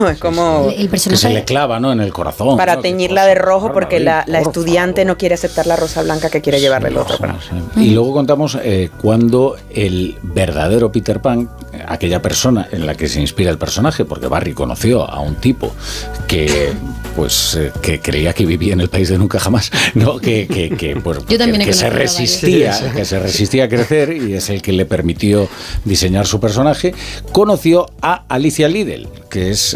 Es como el personaje que se le clava, ¿no?, en el corazón. Para ¿no? teñirla de rojo porque la estudiante no quiere aceptar la rosa blanca que quiere llevarle el otro. Sí. Y luego contamos cuando el verdadero Peter Pan, aquella persona en la que se inspira el personaje, porque Barry conoció a un tipo que que creía que vivía en el país de nunca jamás, no, que se resistía a crecer, y es el que le permitió diseñar su personaje. Conoció a Alicia Liddell, que es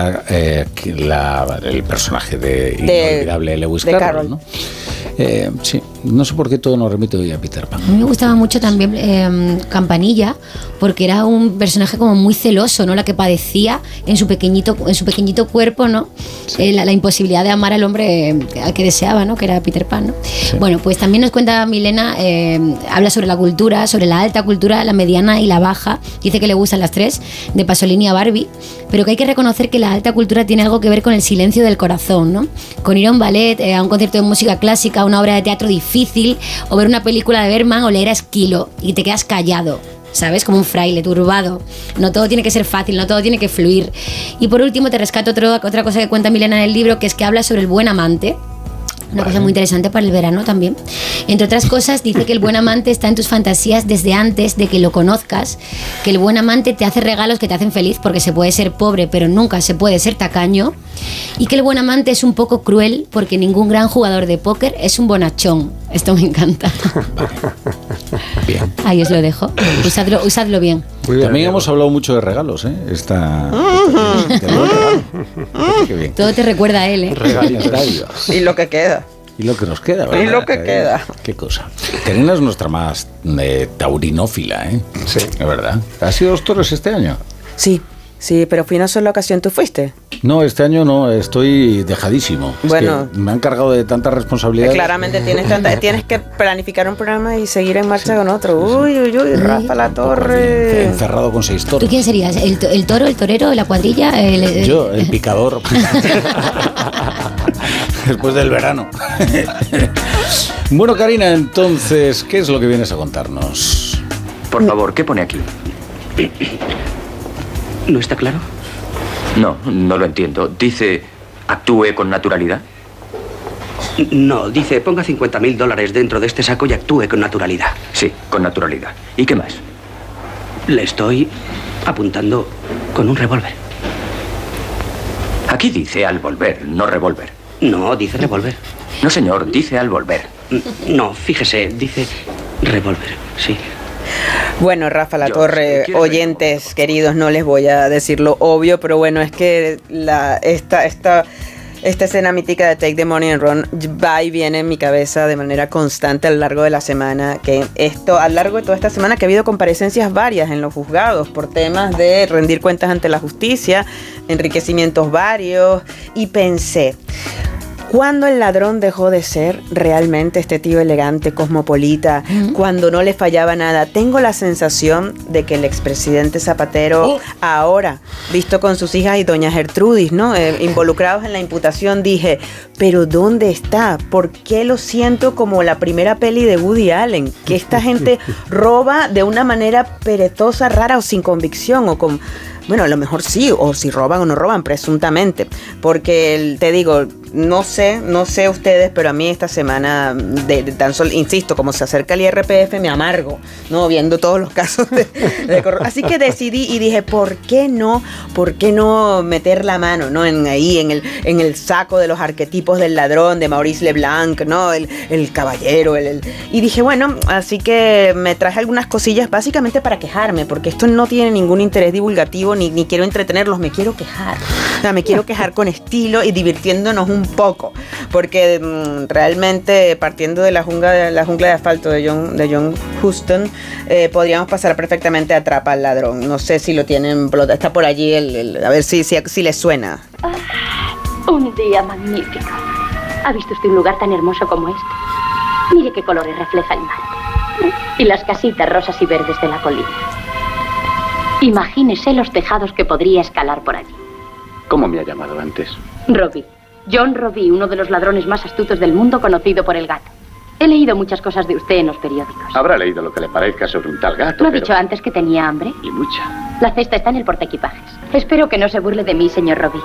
el personaje de inolvidable Lewis Carroll, ¿no? Sí, no sé por qué todo nos remite hoy a Peter Pan. A mí me gustaba mucho también Campanilla, porque era un personaje como muy celoso, ¿no? La que padecía en su pequeñito cuerpo, ¿no? Sí. La imposibilidad de amar al hombre al que deseaba, ¿no? Que era Peter Pan, ¿no? Sí. Bueno, pues también nos cuenta Milena, habla sobre la cultura, sobre la alta cultura, la mediana y la baja. Dice que le gustan las tres, de Pasolini a Barbie, pero que hay que reconocer que la alta cultura tiene algo que ver con el silencio del corazón, ¿no? Con ir a un ballet, a un concierto de música clásica, una obra de teatro difícil, o ver una película de Bergman o leer a Esquilo, y te quedas callado, ¿sabes? Como un fraile turbado. No todo tiene que ser fácil, no todo tiene que fluir. Y por último te rescato otra cosa que cuenta Milena en el libro, que es que habla sobre el buen amante. Una cosa muy interesante para el verano también. Entre otras cosas, dice que el buen amante está en tus fantasías desde antes de que lo conozcas, que el buen amante te hace regalos que te hacen feliz, porque se puede ser pobre, pero nunca se puede ser tacaño, y que el buen amante es un poco cruel, porque ningún gran jugador de póker es un bonachón. Esto me encanta. Bien. Ahí os lo dejo. Usadlo bien. También hemos hablado mucho de regalos, ¿eh? Todo te recuerda a él, ¿eh? Y lo que queda. Y lo que nos queda, ¿verdad? Y lo que queda. Qué cosa. Karina es nuestra más taurinófila, ¿eh? Sí. Es verdad. ¿Has ido a los toros este año? Sí, pero fui una sola ocasión. ¿Tú fuiste? No, este año no, estoy dejadísimo. Bueno, es que me han cargado de tanta responsabilidad. Claramente tienes que planificar un programa y seguir en marcha con otro. Uy, Rafa La Torre. Encerrado con 6 toros. ¿Tú quién serías? ¿El toro, el torero, la cuadrilla? Yo, el picador. Después del verano. Bueno, Karina, entonces, ¿qué es lo que vienes a contarnos? Por favor, ¿qué pone aquí? ¿No está claro? No lo entiendo. Dice, actúe con naturalidad. No, dice, ponga $50.000 dentro de este saco y actúe con naturalidad. Sí, con naturalidad. ¿Y qué más? Le estoy apuntando con un revólver. Aquí dice al volver, no revólver. No, dice revólver. No, señor, dice al volver. No, fíjese, dice revólver, sí. Bueno, Rafa La Torre, oyentes queridos, no les voy a decir lo obvio, pero bueno, es que esta escena mítica de Take the Money and Run va y viene en mi cabeza de manera constante a lo largo de la semana, a lo largo de toda esta semana que ha habido comparecencias varias en los juzgados por temas de rendir cuentas ante la justicia, enriquecimientos varios, y pensé, ¿cuándo el ladrón dejó de ser realmente este tío elegante, cosmopolita, cuando no le fallaba nada? Tengo la sensación de que el expresidente Zapatero, ahora, visto con sus hijas y doña Gertrudis, ¿no? Involucrados en la imputación, dije, ¿pero dónde está? ¿Por qué lo siento como la primera peli de Woody Allen? Que esta gente roba de una manera perezosa, rara o sin convicción, o con... Bueno, a lo mejor sí, o si roban o no roban, presuntamente. Porque, te digo, no sé ustedes, pero a mí esta semana, tan solo, insisto, como se acerca el IRPF, me amargo, ¿no? Viendo todos los casos de corrupción. Así que decidí y dije, ¿por qué no meter la mano, ¿no? En el saco de los arquetipos del ladrón, de Maurice Leblanc, ¿no? El caballero, y dije, bueno, así que me traje algunas cosillas básicamente para quejarme, porque esto no tiene ningún interés divulgativo, ni quiero entretenerlos, me quiero quejar. O sea, me quiero quejar con estilo y divirtiéndonos un poco, porque realmente, partiendo de la jungla de asfalto de John Huston, podríamos pasar perfectamente a Atrapa al ladrón. No sé si lo tienen, está por allí, a ver si les suena. Un día magnífico. ¿Ha visto usted un lugar tan hermoso como este? Mire qué colores refleja el mar. Y las casitas rosas y verdes de la colina. Imagínese los tejados que podría escalar por allí. ¿Cómo me ha llamado antes? Robbie. John Robbie, uno de los ladrones más astutos del mundo, conocido por el gato. He leído muchas cosas de usted en los periódicos. Habrá leído lo que le parezca sobre un tal gato. ¿No ha dicho antes que tenía hambre? Y mucha. La cesta está en el portaequipajes. Espero que no se burle de mí, señor Robbie.